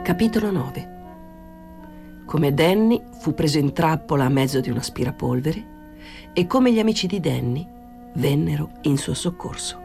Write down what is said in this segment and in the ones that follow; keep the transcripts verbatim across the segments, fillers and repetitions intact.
Capitolo nove. Come Danny fu preso in trappola a mezzo di un aspirapolvere e come gli amici di Danny vennero in suo soccorso.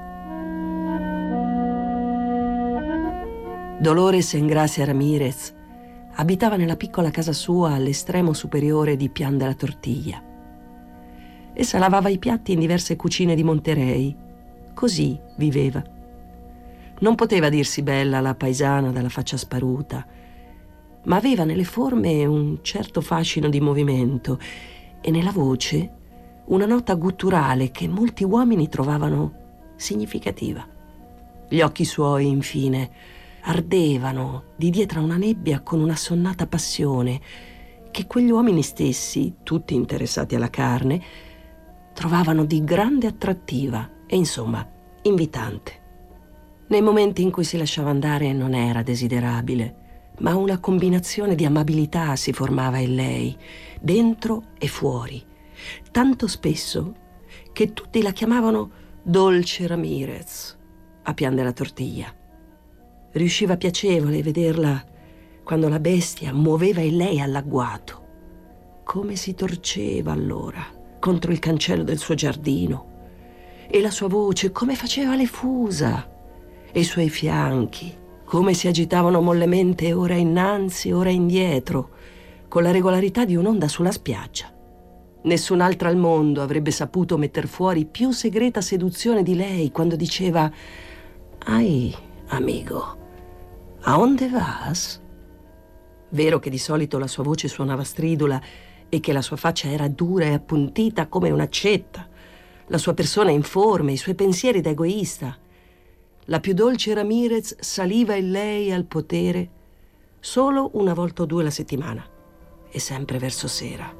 Dolores Engracia Ramirez abitava nella piccola casa sua all'estremo superiore di Pian de la Tortilla. Essa lavava i piatti in diverse cucine di Monterey. Così viveva. Non poteva dirsi bella la paesana dalla faccia sparuta, ma aveva nelle forme un certo fascino di movimento e nella voce una nota gutturale che molti uomini trovavano significativa. Gli occhi suoi, infine, ardevano di dietro a una nebbia con una sonnata passione che quegli uomini stessi, tutti interessati alla carne, trovavano di grande attrattiva e, insomma, invitante. Nei momenti in cui si lasciava andare non era desiderabile, ma una combinazione di amabilità si formava in lei, dentro e fuori, tanto spesso che tutti la chiamavano Dolce Ramirez a Pian de la Tortilla. Riusciva piacevole vederla quando la bestia muoveva in lei all'agguato. Come si torceva allora contro il cancello del suo giardino, e la sua voce come faceva le fusa, e i suoi fianchi come si agitavano mollemente ora innanzi, ora indietro, con la regolarità di un'onda sulla spiaggia. Nessun'altra al mondo avrebbe saputo metter fuori più segreta seduzione di lei quando diceva: «Ai, amigo, a onde vas?» Vero che di solito la sua voce suonava stridula e che la sua faccia era dura e appuntita come un'accetta, la sua persona informe, i suoi pensieri da egoista. La più dolce Ramirez saliva in lei al potere solo una volta o due alla settimana, e sempre verso sera.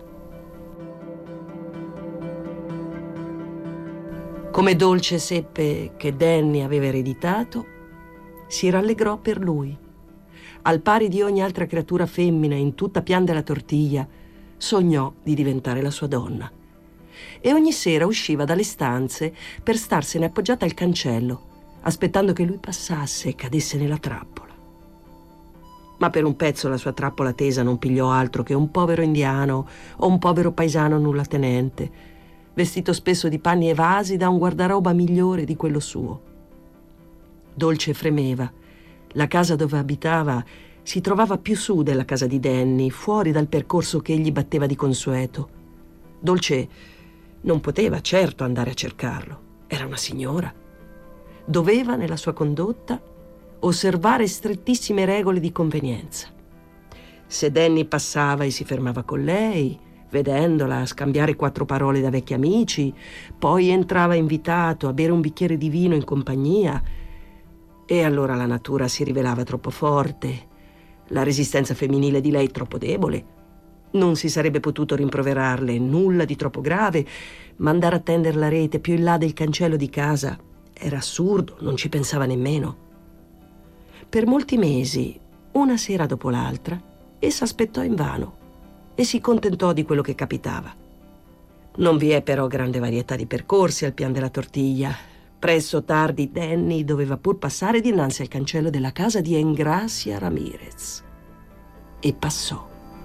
Come Dolce seppe che Danny aveva ereditato, si rallegrò per lui. Al pari di ogni altra creatura femmina in tutta Pian de la Tortilla, sognò di diventare la sua donna. E ogni sera usciva dalle stanze per starsene appoggiata al cancello, aspettando che lui passasse e cadesse nella trappola. Ma per un pezzo la sua trappola tesa non pigliò altro che un povero indiano o un povero paesano nullatenente, vestito spesso di panni evasi da un guardaroba migliore di quello suo. Dolce fremeva. La casa dove abitava si trovava più su della casa di Danny, fuori dal percorso che egli batteva di consueto. Dolce non poteva certo andare a cercarlo. Era una signora. Doveva, nella sua condotta, osservare strettissime regole di convenienza. Se Danny passava e si fermava con lei, vedendola scambiare quattro parole da vecchi amici, poi entrava invitato a bere un bicchiere di vino in compagnia, e allora la natura si rivelava troppo forte, la resistenza femminile di lei troppo debole. Non si sarebbe potuto rimproverarle nulla di troppo grave, ma andare a tendere la rete più in là del cancello di casa era assurdo, non ci pensava nemmeno. Per molti mesi, una sera dopo l'altra, essa aspettò invano e si contentò di quello che capitava. Non vi è però grande varietà di percorsi al Pian della Tortilla. Presto o tardi Danny doveva pur passare dinanzi al cancello della casa di Engracia Ramirez. E passò.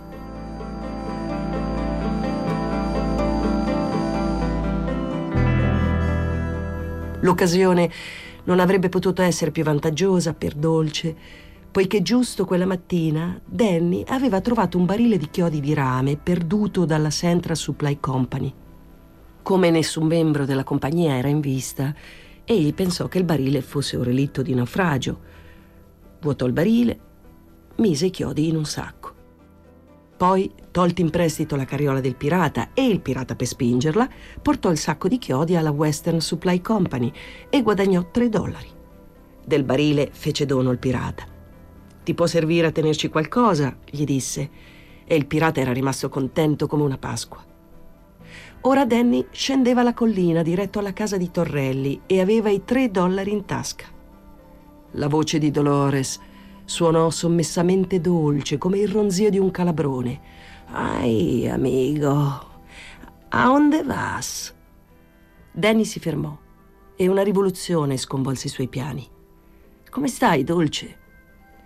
L'occasione non avrebbe potuto essere più vantaggiosa per Dolce, poiché giusto quella mattina Danny aveva trovato un barile di chiodi di rame perduto dalla Central Supply Company. Come nessun membro della compagnia era in vista, egli pensò che il barile fosse un relitto di naufragio. Vuotò il barile, mise i chiodi in un sacco. Poi, tolti in prestito la carriola del pirata e il pirata per spingerla, portò il sacco di chiodi alla Western Supply Company e guadagnò tre dollari. Del barile fece dono il pirata. «Ti può servire a tenerci qualcosa?» gli disse, e il pirata era rimasto contento come una Pasqua. Ora Danny scendeva la collina diretto alla casa di Torrelli e aveva i tre dollari in tasca. La voce di Dolores suonò sommessamente dolce come il ronzio di un calabrone. «Ai, amigo, a onde vas?» Danny si fermò e una rivoluzione sconvolse i suoi piani. «Come stai, Dolce?»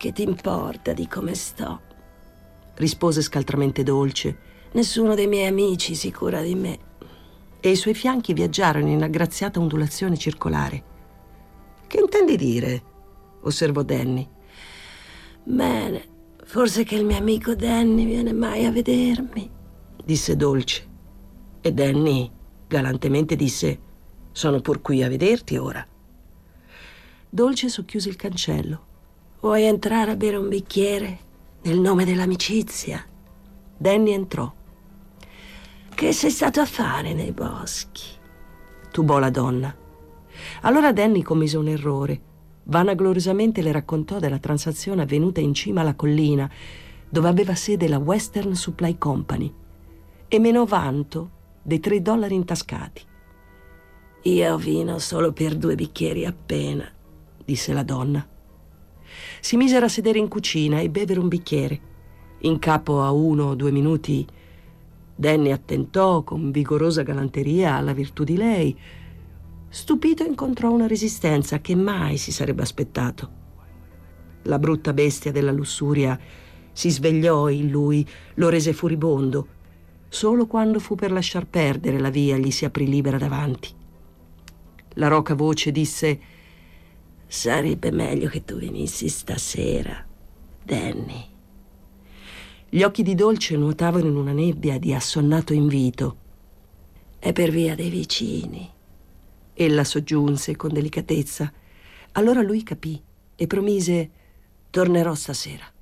Che ti importa di come sto? Rispose scaltramente Dolce. Nessuno dei miei amici si cura di me. E i suoi fianchi viaggiarono in aggraziata ondulazione circolare. Che intendi dire? Osservò Danny. Bene, forse che il mio amico Danny viene mai a vedermi, disse Dolce. E Danny galantemente disse: sono pur qui a vederti ora. Dolce socchiuse il cancello. Vuoi entrare a bere un bicchiere nel nome dell'amicizia? Danny entrò. Che sei stato a fare nei boschi? Tubò la donna. Allora Danny commise un errore. Vanagloriosamente le raccontò della transazione avvenuta in cima alla collina, dove aveva sede la Western Supply Company, e menò vanto dei tre dollari intascati. Io ho vino solo per due bicchieri appena, disse la donna. Si misero a sedere in cucina e bevere un bicchiere. In capo a uno o due minuti Danny attentò con vigorosa galanteria alla virtù di lei. Stupito incontrò una resistenza che mai si sarebbe aspettato. La brutta bestia della lussuria si svegliò in lui, lo rese furibondo. Solo quando fu per lasciar perdere la via gli si aprì libera davanti. La roca voce disse: sarebbe meglio che tu venissi stasera, Danny. Gli occhi di Dolce nuotavano in una nebbia di assonnato invito. È per via dei vicini. Ella soggiunse con delicatezza. Allora lui capì e promise: tornerò stasera.